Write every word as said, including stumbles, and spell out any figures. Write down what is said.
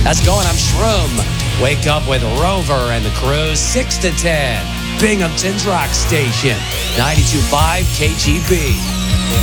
How's it going? I'm Shroom. Wake up with Rover and the crew, six to ten. Binghamton's Rock Station, ninety-two point five K G B.